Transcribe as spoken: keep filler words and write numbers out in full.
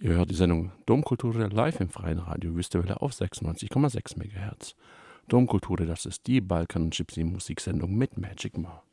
Ihr hört die Sendung Domkultur live im freien Radio Wüstewelle auf sechsundneunzig Komma sechs Megahertz. Domkultur, das ist die Balkan- und Gypsy-Musiksendung mit Magic Ma.